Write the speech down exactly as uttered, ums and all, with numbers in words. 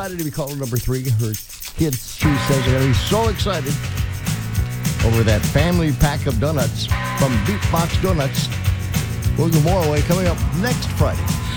Excited to be caller number three. Her kids, she says, are going to be so excited over that family pack of donuts from Beatbox Donuts. We'll give more away coming up next Friday.